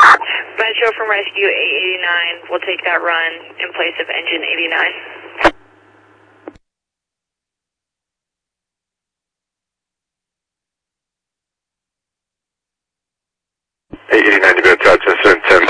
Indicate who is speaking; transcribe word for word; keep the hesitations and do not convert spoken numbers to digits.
Speaker 1: Metro from Rescue eight eighty-nine will take that run in place of engine eighty-nine.
Speaker 2: eight eighty-nine to be in touch, incident ten